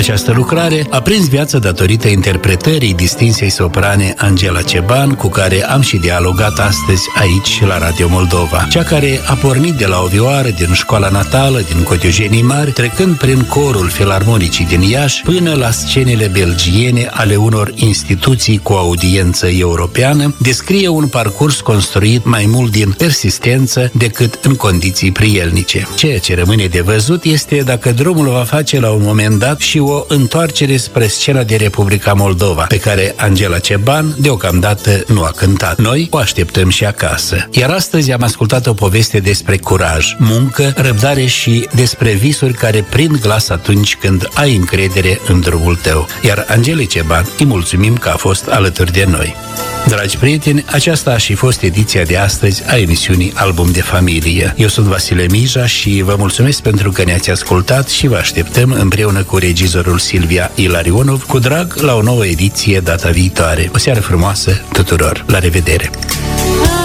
Această lucrare a prins viață datorită interpretării distinsei soprane Angela Ceban, cu care am și dialogat astăzi aici la Radio Moldova. Cea care a pornit de la o vioară din școala natală din Cotiujenii Mari, trecând prin corul filarmonicii din Iași, până la scenele belgiene ale unor instituții cu audiență europeană, descrie un parcurs construit mai mult din persistență decât în condiții prielnice. Ceea ce rămâne de văzut este dacă drumul va face la un moment dat și o întoarcere spre scena de Republica Moldova, pe care Angela Ceban deocamdată nu a cântat. Noi o așteptăm și acasă. Iar astăzi am ascultat o poveste despre curaj, muncă, răbdare și despre visuri care prind glas atunci când ai încredere în drumul tău. Iar Angelei Ceban îi mulțumim că a fost alături de noi. Dragi prieteni, aceasta a și fost ediția de astăzi a emisiunii Album de Familie. Eu sunt Vasile Mija și vă mulțumesc pentru că ne-ați ascultat și vă așteptăm împreună cu regizorul Silvia Ilarionov cu drag la o nouă ediție data viitoare. O seară frumoasă tuturor! La revedere!